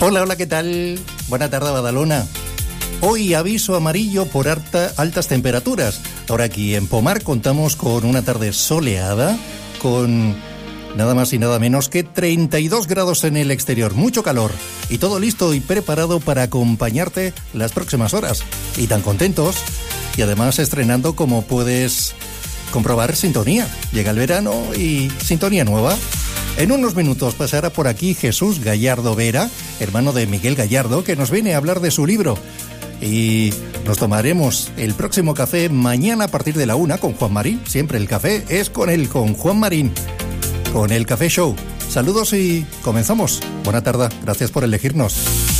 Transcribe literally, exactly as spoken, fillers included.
Hola, hola, ¿qué tal? Buena tarde, Badalona. Hoy aviso amarillo por alta, altas temperaturas. Ahora aquí en Pomar contamos con una tarde soleada, con nada más y nada menos que treinta y dos grados en el exterior, mucho calor y todo listo y preparado para acompañarte las próximas horas. Y tan contentos, y además estrenando, como puedes comprobar, sintonía. Llega el verano y sintonía nueva. En unos minutos pasará por aquí Jesús Gallardo Vera, hermano de Miguel Gallardo, que nos viene a hablar de su libro. Y nos tomaremos el próximo café mañana a partir de la una con Juan Marín. Siempre el café es con él, con Juan Marín, con el Café Show. Saludos y comenzamos. Buena tarde, gracias por elegirnos.